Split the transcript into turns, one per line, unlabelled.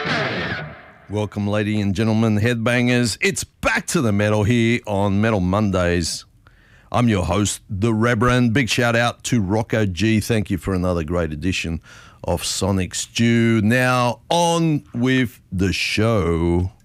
Welcome, ladies and gentlemen, headbangers. It's back to the metal here on Metal Mondays. I'm your host, The Reverend. Big shout out to Rocco G. Thank you for another great edition of Sonic Stew. Now, on with the show.